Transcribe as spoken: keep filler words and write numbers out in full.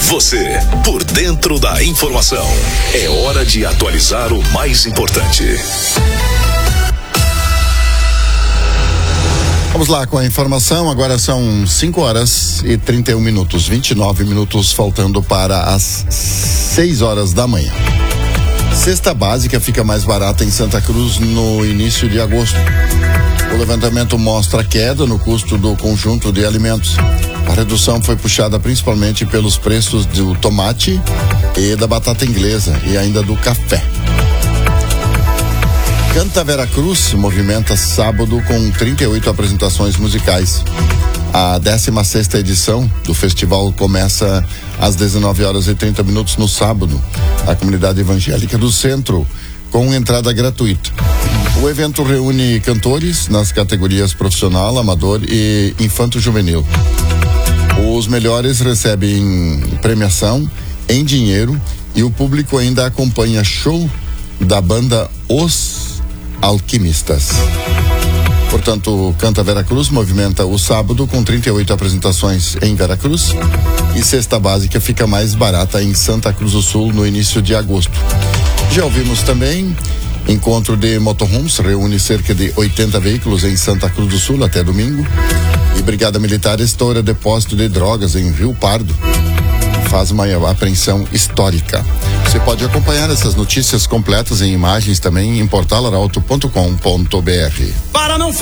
Você, por dentro da informação. É hora de atualizar o mais importante. Vamos lá com a informação. Agora são cinco horas e trinta e um minutos, vinte e nove minutos faltando para as seis horas da manhã. Cesta básica fica mais barata em Santa Cruz no início de agosto. O levantamento mostra queda no custo do conjunto de alimentos. A redução foi puxada principalmente pelos preços do tomate e da batata inglesa e ainda do café. Canta Veracruz movimenta sábado com trinta e oito apresentações musicais. A décima sexta edição do festival começa às dezenove horas e trinta minutos no sábado. A comunidade evangélica do centro, com entrada gratuita. O evento reúne cantores nas categorias profissional, amador e infanto-juvenil. Os melhores recebem premiação em dinheiro e o público ainda acompanha show da banda Os Alquimistas. Portanto, Canta Veracruz movimenta o sábado com trinta e oito apresentações em Veracruz e cesta básica fica mais barata em Santa Cruz do Sul no início de agosto. Já ouvimos também, encontro de motorhomes reúne cerca de oitenta veículos em Santa Cruz do Sul até domingo. E Brigada Militar estoura depósito de drogas em Rio Pardo. Faz uma apreensão histórica. Você pode acompanhar essas notícias completas em imagens também em portal arauto ponto com ponto br. Para não